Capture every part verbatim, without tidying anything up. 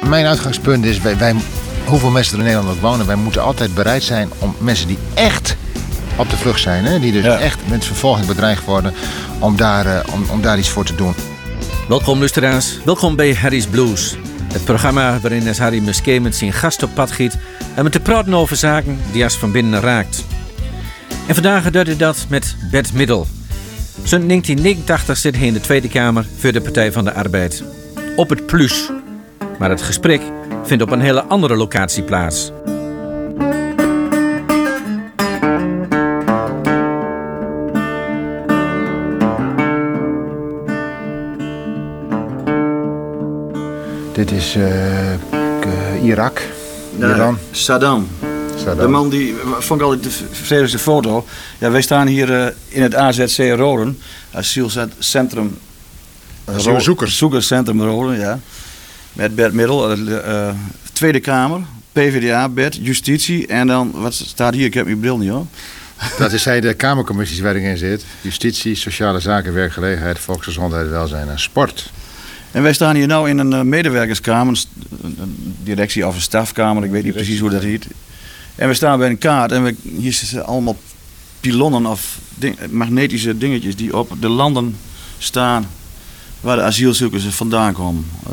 mijn uitgangspunt is, wij, wij, hoeveel mensen er in Nederland ook wonen, wij moeten altijd bereid zijn om mensen die echt op de vlucht zijn, hè, die dus ja. echt met vervolging bedreigd worden, om daar, uh, om, om daar iets voor te doen. Welkom luisteraars, welkom bij Harry's Blues. Het programma waarin Harry Musquet met zijn gast op pad giet en met te praten over zaken die als van binnen raakt. En vandaag doet hij dat met Bert Middel. Sinds negentien negenentachtig zit hij in de Tweede Kamer voor de Partij van de Arbeid. Op het Plus. Maar het gesprek vindt op een hele andere locatie plaats. Dit is uh, Irak, ja, Iran. Saddam. Saddam. De man die, vond ik altijd de vervelendste foto. Ja, wij staan hier uh, in het A Z C Roden, asielcentrum. Asielzoekers. Zoekerscentrum Roden, ja. Met Bert Middel, uh, uh, Tweede Kamer, P V D A, Bert, Justitie en dan, wat staat hier, ik heb mijn bril niet hoor. Dat is hij de Kamercommissies waar ik in zit. Justitie, Sociale Zaken, Werkgelegenheid, Volksgezondheid, Welzijn en Sport. En wij staan hier nu in een uh, medewerkerskamer, een directie of een stafkamer, ik weet niet precies hoe dat heet. En we staan bij een kaart en we, hier zitten allemaal pilonnen of ding, magnetische dingetjes die op de landen staan waar de asielzoekers vandaan komen. Uh,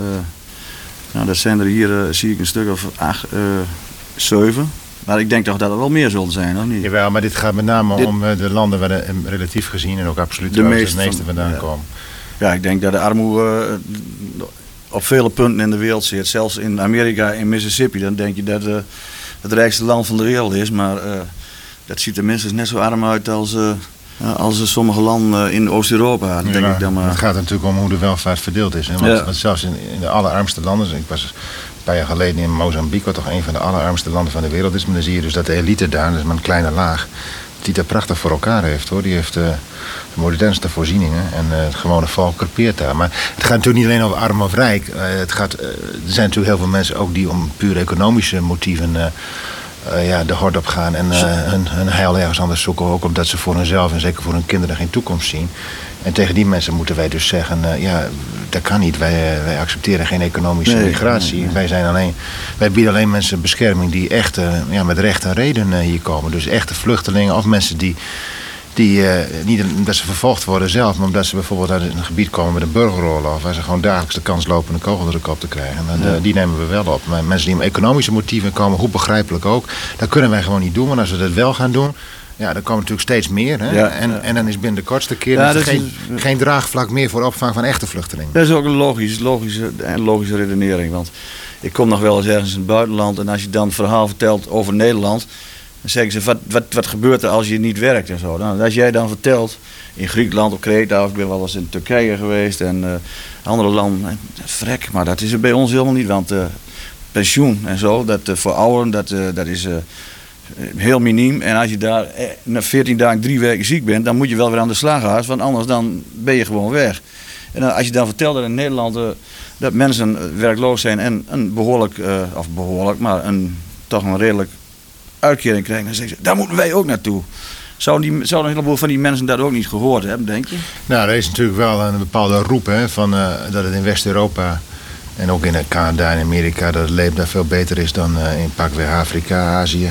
nou, dat zijn er hier, uh, zie ik een stuk of acht, uh, zeven. Maar ik denk toch dat er wel meer zullen zijn, of niet? Jawel, maar dit gaat met name dit, om uh, de landen waar de, um, relatief gezien en ook absoluut de meeste, de meeste vandaan ja. komen. Ja, ik denk dat de armoede uh, op vele punten in de wereld zit. Zelfs in Amerika, in Mississippi, dan denk je dat uh, het rijkste land van de wereld is. Maar uh, dat ziet er minstens net zo arm uit als, uh, als sommige landen in Oost-Europa. Ja, denk ik dan maar. Het gaat natuurlijk om hoe de welvaart verdeeld is. Hè? Want, ja. want zelfs in, in de allerarmste landen, ik was een paar jaar geleden in Mozambique, wat toch een van de allerarmste landen van de wereld is. Maar dan zie je dus dat de elite daar, dat is maar een kleine laag, die dat prachtig voor elkaar heeft, hoor. Die heeft uh, de modernste voorzieningen en uh, het gewone volk crepeert daar. Maar het gaat natuurlijk niet alleen over arm of rijk. Uh, het gaat, uh, er zijn natuurlijk heel veel mensen ook die om puur economische motieven uh, uh, ja, de hort op gaan en uh, hun, hun heil ergens anders zoeken. Ook omdat ze voor hunzelf en zeker voor hun kinderen geen toekomst zien. En tegen die mensen moeten wij dus zeggen, uh, ja, dat kan niet. Wij, uh, wij accepteren geen economische nee, migratie. Nee, nee. Wij, zijn alleen, wij bieden alleen mensen bescherming die echt uh, ja, met recht en reden uh, hier komen. Dus echte vluchtelingen of mensen die, die uh, niet omdat ze vervolgd worden zelf, maar omdat ze bijvoorbeeld uit een gebied komen met een burgeroorlog, waar ze gewoon dagelijks de kans lopen een kogel door de kop te krijgen. En, uh, ja. Die nemen we wel op. Maar mensen die om economische motieven komen, hoe begrijpelijk ook, dat kunnen wij gewoon niet doen. Maar als we dat wel gaan doen, ja, dan komen natuurlijk steeds meer. Hè? Ja, en, ja. en dan is binnen de kortste keer ja, geen, is, geen draagvlak meer voor opvang van echte vluchtelingen. Dat is ook een logisch, logische, logische redenering. Want ik kom nog wel eens ergens in het buitenland en als je dan een verhaal vertelt over Nederland, dan zeggen ze, wat, wat, wat gebeurt er als je niet werkt en zo. Nou, als jij dan vertelt, in Griekenland, op Kreta, of ik ben wel eens in Turkije geweest en uh, andere landen, vrek, maar dat is er bij ons helemaal niet. Want uh, pensioen en zo, dat uh, voor ouderen, dat, uh, dat is Uh, heel miniem. En als je daar na veertien dagen, drie weken ziek bent, dan moet je wel weer aan de slag gaan, want anders dan ben je gewoon weg. En dan, als je dan vertelt dat in Nederland uh, dat mensen werkloos zijn en een behoorlijk, uh, of behoorlijk, maar een, toch een redelijk uitkering krijgen, dan zeggen ze, daar moeten wij ook naartoe. Zouden, die, zouden een heleboel van die mensen dat ook niet gehoord hebben, denk je? Nou, er is natuurlijk wel een bepaalde roep, hè, van, uh, dat het in West-Europa en ook in Canada en Amerika, dat het leven daar veel beter is dan uh, in pakweg Afrika, Azië.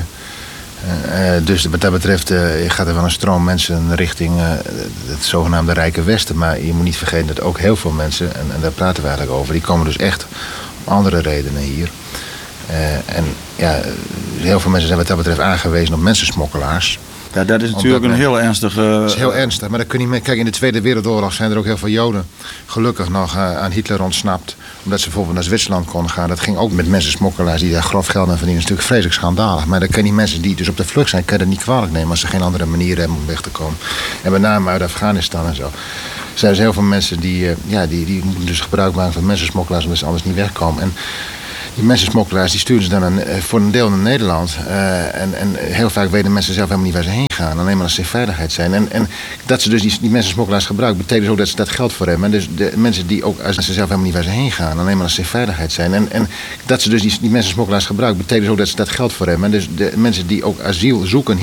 Uh, dus wat dat betreft uh, gaat er wel een stroom mensen richting uh, het zogenaamde rijke Westen. Maar je moet niet vergeten dat ook heel veel mensen, en, en daar praten we eigenlijk over, die komen dus echt om andere redenen hier. Uh, en ja, heel veel mensen zijn wat dat betreft aangewezen op mensensmokkelaars. Ja, dat is natuurlijk een heel ernstig... Uh... Dat is heel ernstig, maar dat kun je niet meer. Kijk, in de Tweede Wereldoorlog zijn er ook heel veel Joden gelukkig nog uh, aan Hitler ontsnapt. Omdat ze bijvoorbeeld naar Zwitserland konden gaan. Dat ging ook met mensensmokkelaars die daar grof geld aan verdienen. Dat is natuurlijk vreselijk schandalig. Maar dan kan die mensen die dus op de vlucht zijn, kan je dat niet kwalijk nemen als ze geen andere manier hebben om weg te komen. En met name uit Afghanistan en zo. Er zijn dus heel veel mensen die, uh, ja, die, die moeten dus gebruik maken van mensensmokkelaars omdat ze anders niet wegkomen. En die mensensmokkelaars die sturen ze dan een, voor een deel naar Nederland. Uh, en, en heel vaak weten mensen zelf helemaal niet waar ze heen gaan. Alleen maar als ze in veiligheid zijn. En, en dat ze dus die, die mensensmokkelaars gebruiken, betekent ook dat ze dat geld voor hebben. En dus de mensen die ook, als ze zelf helemaal niet waar ze heen gaan. Alleen maar als ze in veiligheid zijn. En, en dat ze dus die, die mensensmokkelaars gebruiken, betekent ook dat ze dat geld voor hebben. En dus de mensen die ook asiel zoeken